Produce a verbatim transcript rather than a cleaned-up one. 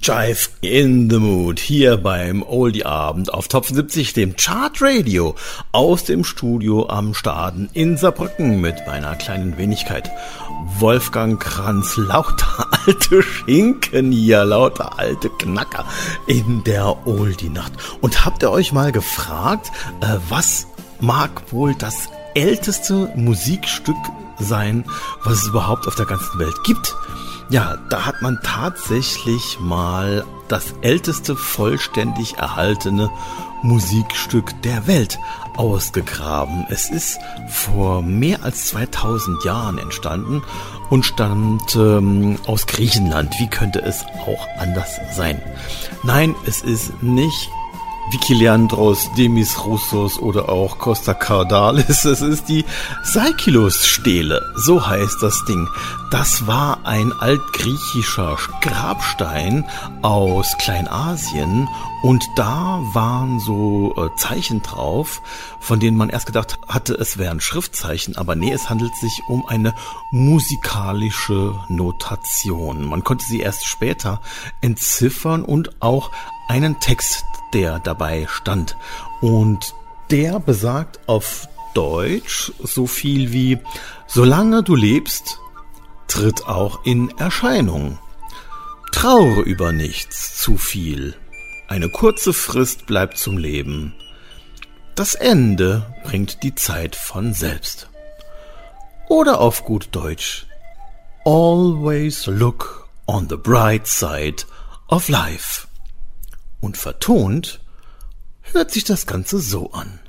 Jive in the Mood hier beim Oldie-Abend auf Top siebzig, dem Chart Radio, aus dem Studio am Staden in Saarbrücken mit meiner kleinen Wenigkeit Wolfgang Kranz. Lauter alte Schinken hier, lauter alte Knacker in der Oldie-Nacht. Und habt ihr euch mal gefragt, äh, was mag wohl das älteste Musikstück sein, was es überhaupt auf der ganzen Welt gibt? Ja, da hat man tatsächlich mal das älteste vollständig erhaltene Musikstück der Welt ausgegraben. Es ist vor mehr als zweitausend Jahren entstanden und stammt ähm, aus Griechenland. Wie könnte es auch anders sein? Nein, es ist nicht Vikileandros, Demis Roussos oder auch Costa Cordalis. Es ist die Saikilos-Stele, so heißt das Ding. Das war ein altgriechischer Grabstein aus Kleinasien und da waren so äh, Zeichen drauf, von denen man erst gedacht hatte, es wären Schriftzeichen, aber nee, es handelt sich um eine musikalische Notation. Man konnte sie erst später entziffern und auch einen Text, der dabei stand. Und der besagt auf Deutsch so viel wie: Solange du lebst, tritt auch in Erscheinung. Traure über nichts zu viel. Eine kurze Frist bleibt zum Leben. Das Ende bringt die Zeit von selbst. Oder auf gut Deutsch: Always look on the bright side of life. Und vertont hört sich das Ganze so an.